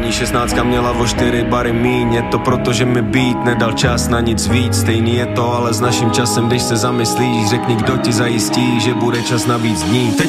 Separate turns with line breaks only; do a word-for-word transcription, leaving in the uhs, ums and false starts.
Paní šestnáctka měla o čtyři bary míň. Je to proto, že mi beat nedal čas na nic víc. Stejný je to ale s naším časem, když se zamyslíš. Řekni, kdo ti zajistí, že bude čas na víc dní. Teď